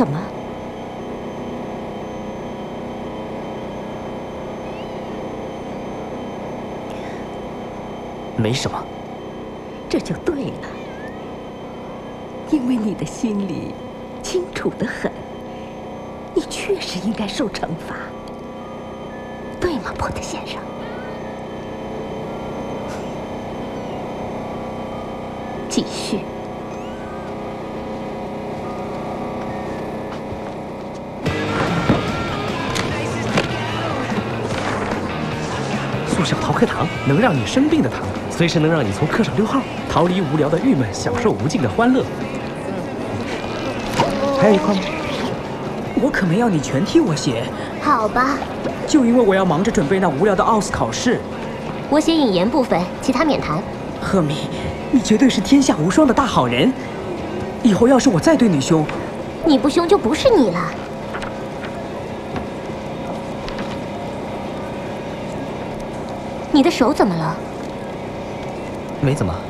怎么？ 没什么。 这就对了，因为你的心里清楚得很，你确实应该受惩罚，对吗，波特先生？继续。 速效逃课堂，能让你生病的糖，随时能让你从课上溜号，逃离无聊的郁闷，享受无尽的欢乐。还有一块吗？ 我可没要你全替我写。 好吧。 就因为我要忙着准备那无聊的奥斯考试。 我写引言部分，其他免谈。 赫敏，你绝对是天下无双的大好人。以后要是我再对你凶， 你不凶就不是你了。你的手怎么了？ 没怎么。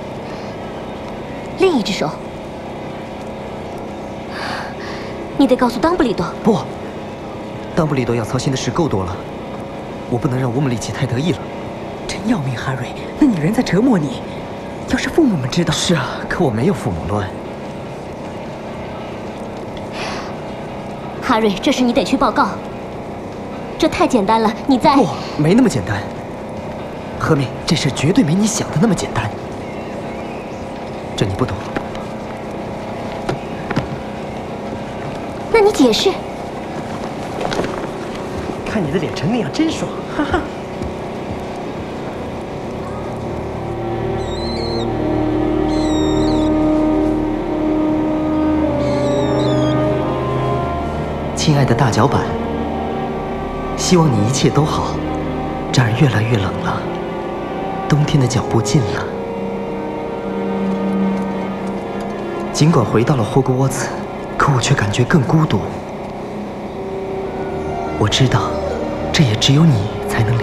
另一只手，你得告诉当布利多。 不，当布利多要操心的事够多了，我不能让乌姆里奇太得意了。 真要命，哈瑞，那女人在折磨你。要是父母们知道…… 是啊，可我没有父母乱。 哈瑞，这事你得去报告。这太简单了，你在…… 不，没那么简单。赫敏，这事绝对没你想的那么简单。这你不懂。 那你解释。 看你的脸成那样真爽，哈哈。亲爱的大脚板，希望你一切都好。这儿越来越冷了，冬天的脚步近了。尽管回到了霍格沃茨，可我却感觉更孤独。我知道，这也只有你才能